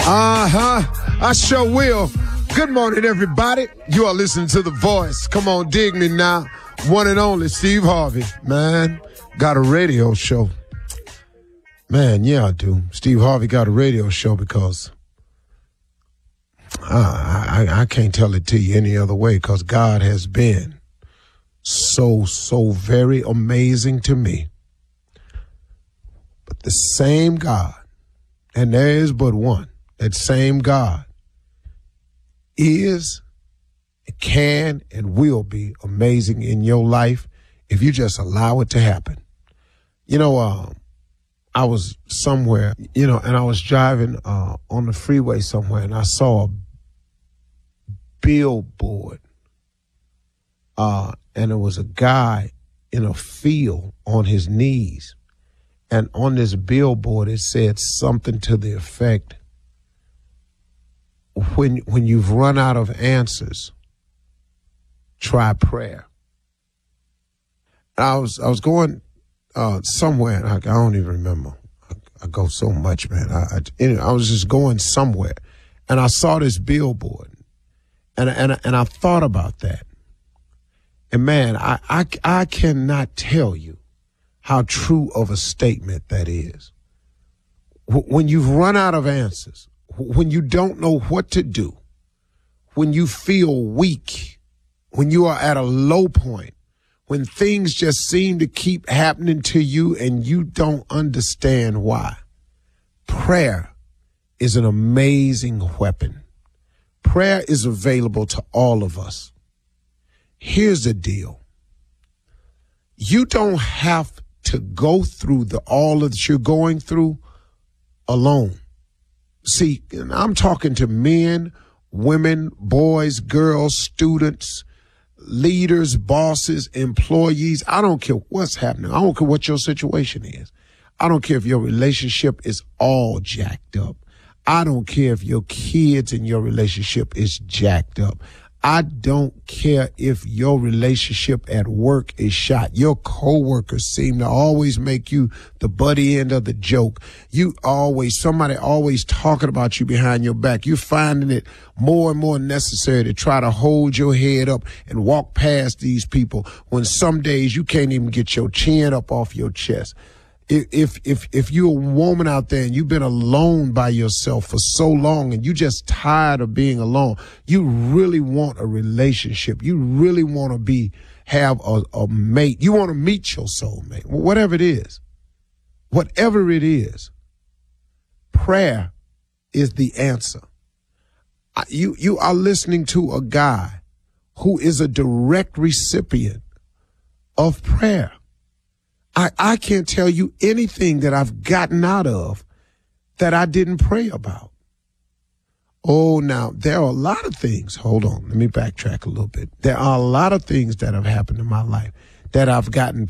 I sure will. Good morning, everybody. You are listening to The Voice. Come on, dig me now. One and only Steve Harvey. Man, got a radio show. Man, yeah, I do. Steve Harvey got a radio show because I can't tell it to you any other way, because God has been so very amazing to me. But the same God, and there is but one, that same God is, can, and will be amazing in your life if you just allow it to happen. You know, I was somewhere, and I was driving on the freeway somewhere, and I saw a billboard, and it was a guy in a field on his knees. And on this billboard, it said something to the effect, when you've run out of answers, try prayer. I was going somewhere, and I don't even remember. I go so much, man. I was just going somewhere, and I saw this billboard, and I thought about that. And man, I cannot tell you how true of a statement that is. When you've run out of answers, when you don't know what to do, when you feel weak, when you are at a low point, when things just seem to keep happening to you and you don't understand why, prayer is an amazing weapon. Prayer is available to all of us. Here's the deal. You don't have to go through all that you're going through alone. See, I'm talking to men, women, boys, girls, students, leaders, bosses, employees. I don't care what's happening. I don't care what your situation is. I don't care if your relationship is all jacked up. I don't care if your kids and your relationship is jacked up. I don't care if your relationship at work is shot. Your coworkers seem to always make you the buddy end of the joke. Somebody always talking about you behind your back. You're finding it more and more necessary to try to hold your head up and walk past these people when some days you can't even get your chin up off your chest. If you're a woman out there and you've been alone by yourself for so long and you just tired of being alone, you really want a relationship. You really want to have a mate. You want to meet your soulmate, whatever it is. Whatever it is, prayer is the answer. You are listening to a guy who is a direct recipient of prayer. I can't tell you anything that I've gotten out of that I didn't pray about. Oh, now, there are a lot of things. Hold on. Let me backtrack a little bit. There are a lot of things that have happened in my life that I've gotten